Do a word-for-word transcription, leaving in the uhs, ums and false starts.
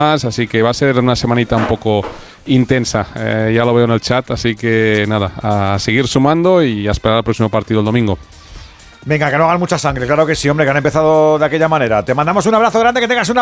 más, así que va a ser una semanita un poco intensa, eh, ya lo veo en el chat, así que nada, a seguir sumando y a esperar al próximo partido el domingo. Venga, que no hagan mucha sangre, claro que sí, hombre, que han empezado de aquella manera. Te mandamos un abrazo grande, que tengas una